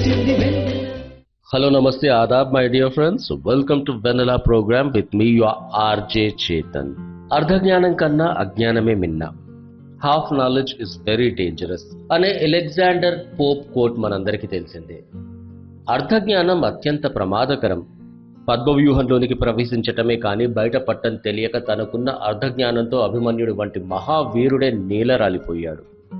Hello, Namaste, Adab, my dear friends. Welcome to Vanilla program with me, your RJ Chetan. అర్ధజ్ఞానం కన్నా అజ్ఞానమే మిన్న. Half knowledge is very dangerous అనే Alexander Pope coat మనందరికీ తెలిసిందే. అర్ధజ్ఞానం అత్యంత ప్రమాదకరం. పద్మవ్యూహంలోనికి ప్రవేశించటమే కానీ బయటపట్టని తెలియక తనకున్న అర్ధజ్ఞానంతో అభిమన్యుడు వంటి మహావీరుడే నేలరాలిపోయాడు.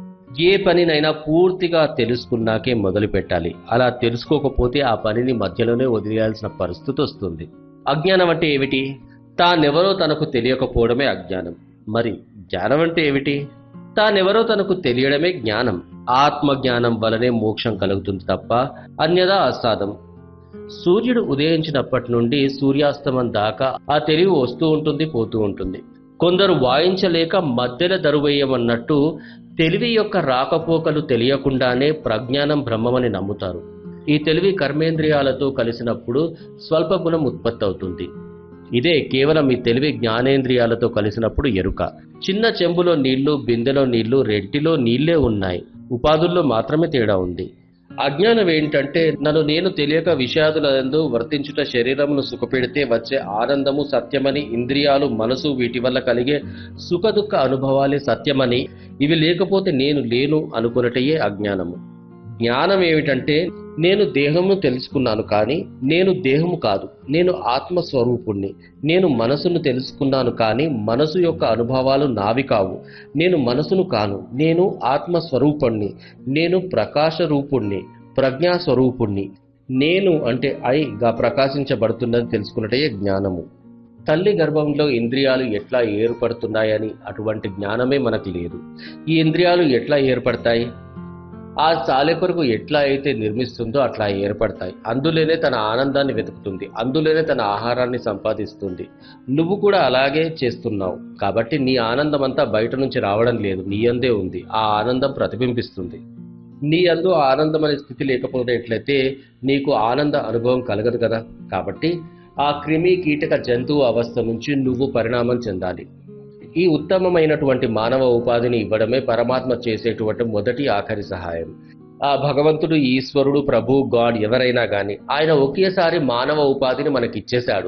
ఏ పనినైనా పూర్తిగా తెలుసుకున్నాకే మొదలు పెట్టాలి. అలా తెలుసుకోకపోతే ఆ పనిని మధ్యలోనే వదిలేయాల్సిన పరిస్థితి వస్తుంది. అజ్ఞానం అంటే ఏమిటి? తానెవరో తనకు తెలియకపోవడమే అజ్ఞానం. మరి జ్ఞానం అంటే ఏమిటి? తానెవరో తనకు తెలియడమే జ్ఞానం. ఆత్మజ్ఞానం వలనే మోక్షం కలుగుతుంది తప్ప అన్యదా అసాధం. సూర్యుడు ఉదయించినప్పటి నుండి సూర్యాస్తమం దాకా ఆ తెలివి వస్తూ ఉంటుంది, పోతూ ఉంటుంది. కొందరు వాయించలేక మధ్యలో దరువేయమన్నట్టు తెలివి యొక్క రాకపోకలు తెలియకుండానే ప్రజ్ఞానం బ్రహ్మమని నమ్ముతారు. ఈ తెలివి కర్మేంద్రియాలతో కలిసినప్పుడు స్వల్ప గుణం ఉత్పత్తి అవుతుంది. ఇదే కేవలం ఈ తెలివి జ్ఞానేంద్రియాలతో కలిసినప్పుడు ఎరుక. చిన్న చెంబులో నీళ్లు, బిందెలో నీళ్లు, రెంటిలో నీళ్లే ఉన్నాయి. ఉపాధుల్లో మాత్రమే తేడా ఉంది. అజ్ఞానం ఏంటంటే నేను తెలియక విషయాదులందు వర్తించుట, శరీరమును సుఖపెడితే వచ్చే ఆనందము సత్యమని, ఇంద్రియాలు, మనసు వీటి వల్ల కలిగే సుఖ దుఃఖ అనుభవాలే సత్యమని, ఇవి లేకపోతే నేను లేను అనుకున్నటయే అజ్ఞానము. జ్ఞానం ఏమిటంటే నేను దేహమును తెలుసుకున్నాను కానీ నేను దేహము కాదు, నేను ఆత్మస్వరూపుణ్ణి. నేను మనసును తెలుసుకున్నాను కానీ మనసు యొక్క అనుభవాలు నావి కావు. నేను మనసును కాను, నేను ఆత్మస్వరూపుణ్ణి. నేను ప్రకాశ రూపుణ్ణి, ప్రజ్ఞాస్వరూపుణ్ణి. నేను అంటే ఐగా ప్రకాశించబడుతున్నది తెలుసుకున్నటే జ్ఞానము. తల్లి గర్భంలో ఇంద్రియాలు ఎట్లా ఏర్పడుతున్నాయని అటువంటి జ్ఞానమే మనకు లేదు. ఈ ఇంద్రియాలు ఎట్లా ఏర్పడతాయి? ఆ సాలెపురుగు ఎట్లా అయితే నిర్మిస్తుందో అట్లా ఏర్పడతాయి. అందులోనే తన ఆనందాన్ని వెతుకుతుంది, అందులోనే తన ఆహారాన్ని సంపాదిస్తుంది. నువ్వు కూడా అలాగే చేస్తున్నావు. కాబట్టి నీ ఆనందం అంతా బయట నుంచి రావడం లేదు, నీ అందే ఉంది. ఆ ఆనందం ప్రతిబింబిస్తుంది. నీ అందు ఆనందం అనే స్థితి లేకపోయినట్లయితే నీకు ఆనంద అనుభవం కలగదు కదా. కాబట్టి ఆ క్రిమి కీటక జంతువు అవస్థ నుంచి నువ్వు పరిణామం చెందాలి. ఈ ఉత్తమమైనటువంటి మానవ ఉపాధిని ఇవ్వడమే పరమాత్మ చేసేటువంటి మొదటి ఆఖరి సహాయం. ఆ భగవంతుడు, ఈశ్వరుడు, ప్రభు, గాడ్ ఎవరైనా కానీ ఆయన ఒకేసారి మానవ ఉపాధిని మనకిచ్చేశాడు.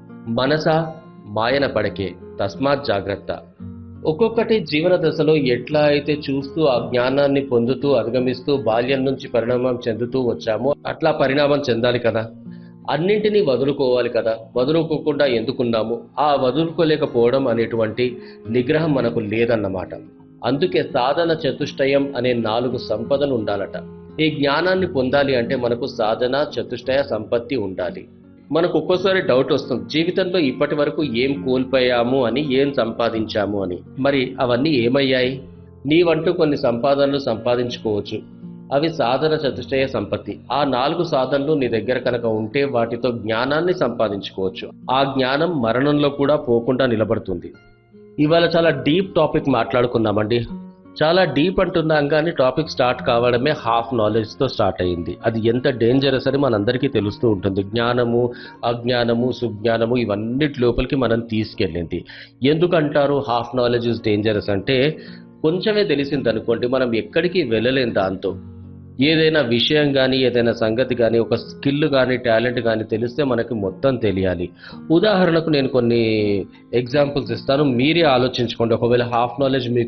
మనస మాయన పడకే, తస్మాత్ జాగ్రత్త. ఒక్కొక్కటి జీవన దశలో ఎట్లా అయితే చూస్తూ ఆ జ్ఞానాన్ని పొందుతూ అధిగమిస్తూ బాల్యం నుంచి పరిణామం చెందుతూ వచ్చామో అట్లా పరిణామం చెందాలి కదా. అన్నింటినీ వదులుకోవాలి కదా. వదులుకోకుండా ఎందుకున్నాము? ఆ వదులుకోలేకపోవడం అనేటువంటి నిగ్రహం మనకు లేదన్నమాట. అందుకే సాధన చతుష్టయం అనే 4 సంపదలు ఉండాలట. ఈ జ్ఞానాన్ని పొందాలి అంటే మనకు సాధన చతుష్టయ సంపత్తి ఉండాలి. మనకు ఒక్కోసారి డౌట్ వస్తుంది, జీవితంలో ఇప్పటి వరకు ఏం కోల్పోయాము అని, ఏం సంపాదించాము అని. మరి అవన్నీ ఏమయ్యాయి? నీవంటూ కొన్ని సంపాదనలు సంపాదించుకోవచ్చు. అవి సాధన చతుష్టయ సంపత్తి. ఆ 4 సాధనలు నీ దగ్గర కనుక ఉంటే వాటితో జ్ఞానాన్ని సంపాదించుకోవచ్చు. ఆ జ్ఞానం మరణంలో కూడా పోకుండా నిలబడుతుంది. ఇవాళ చాలా డీప్ టాపిక్ మాట్లాడుకున్నామండి. చాలా డీప్ అంటున్నాం కానీ టాపిక్ స్టార్ట్ కావడమే హాఫ్ నాలెడ్జ్తో స్టార్ట్ అయ్యింది. అది ఎంత డేంజరస్ అని మనందరికీ తెలుస్తూ ఉంటుంది. జ్ఞానము, అజ్ఞానము, సుజ్ఞానము ఇవన్నిటి లోపలికి మనం తీసుకెళ్ళింది. ఎందుకంటారు హాఫ్ నాలెడ్జ్ ఇస్ డేంజరస్ అంటే, కొంచెమే తెలిసింది అనుకోండి, మనం ఎక్కడికి వెళ్ళలేం. దాంతో ఏదైనా విషయం కానీ, ఏదైనా సంగతి కానీ, ఒక స్కిల్ కానీ, టాలెంట్ కానీ తెలిస్తే మనకి మొత్తం తెలియాలి. ఉదాహరణకు నేను కొన్ని ఎగ్జాంపుల్స్ ఇస్తాను, మీరే ఆలోచించుకోండి. ఒకవేళ హాఫ్ నాలెడ్జ్ మీకు